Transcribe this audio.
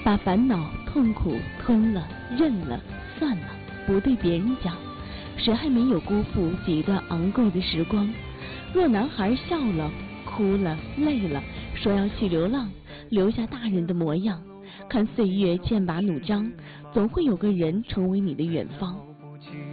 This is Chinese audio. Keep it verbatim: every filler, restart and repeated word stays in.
把烦恼痛苦吞了认了算了，不对别人讲，谁还没有辜负几段昂贵的时光？若男孩笑了哭了累了，说要去流浪，留下大人的模样，看岁月剑拔弩张，总会有个人成为你的远方。